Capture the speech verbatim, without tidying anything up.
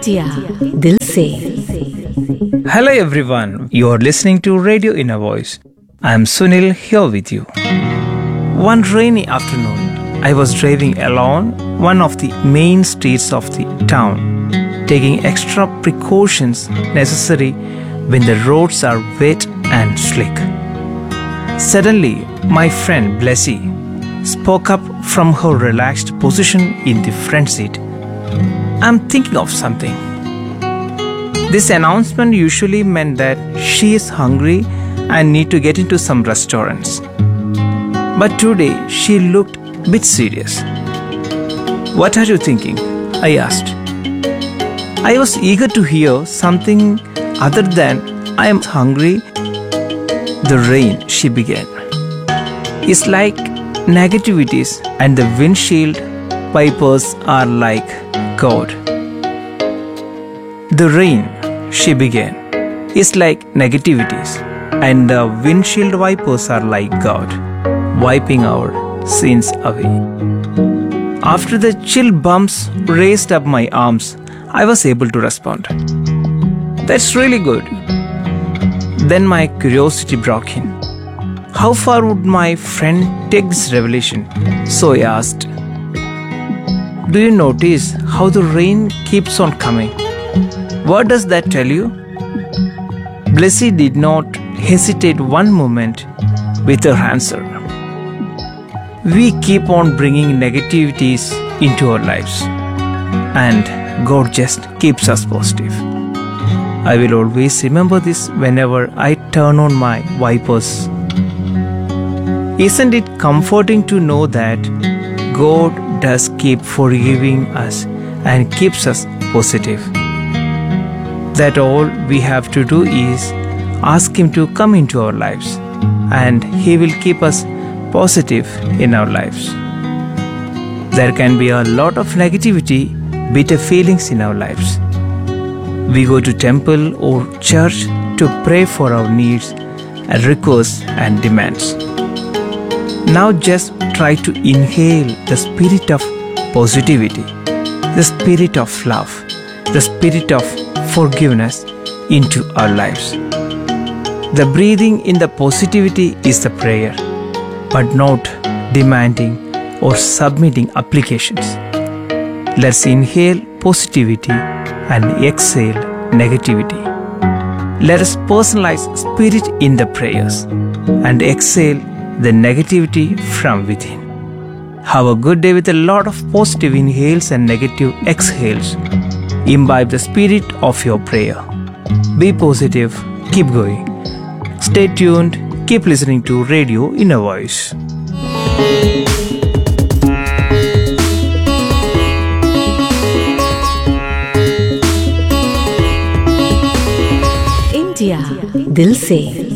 India दिल से। Hello everyone, you are listening to Radio Inner Voice. I am Sunil here with you. One rainy afternoon, I was driving along one of the main streets of the town, taking extra precautions necessary when the roads are wet and slick. Suddenly, my friend Blessy spoke up from her relaxed position in the front seat. I'm thinking of something. This announcement usually meant that she is hungry and need to get into some restaurants. But today she looked a bit serious. What are you thinking? I asked. I was eager to hear something other than I am hungry. The rain, she began, is like negativities and the windshield wipers are like God. The rain, she began, is like negativities and the windshield wipers are like God, wiping our sins away. After the chill bumps raised up my arms, I was able to respond. That's really good. Then my curiosity broke in. How far would my friend take this revelation? So I asked, do you notice how the rain keeps on coming? What does that tell you? Blessy did not hesitate one moment with her answer. We keep on bringing negativities into our lives, and God just keeps us positive. I will always remember this whenever I turn on my wipers. Isn't it comforting to know that God does keep forgiving us and keeps us positive? That all we have to do is ask Him to come into our lives, and He will keep us positive in our lives. There can be a lot of negativity, bitter feelings in our lives. We go to temple or church to pray for our needs and requests and demands. Now just try to inhale the spirit of positivity, the spirit of love, the spirit of forgiveness into our lives. The breathing in the positivity is the prayer, but not demanding or submitting applications. Let's inhale positivity and exhale negativity. Let us personalize spirit in the prayers and exhale the negativity from within. Have a good day with a lot of positive inhales and negative exhales. Imbibe the spirit of your prayer. Be positive, keep going. Stay tuned, keep listening to Radio Inner Voice. India दिल से।